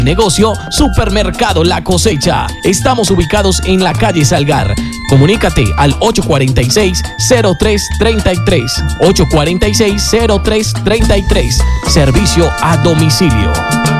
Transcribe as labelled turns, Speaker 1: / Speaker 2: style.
Speaker 1: Negocio Supermercado La Cosecha. Estamos ubicados en la calle Salgar. Comunícate al 846-0333. 846-0333. Servicio a domicilio.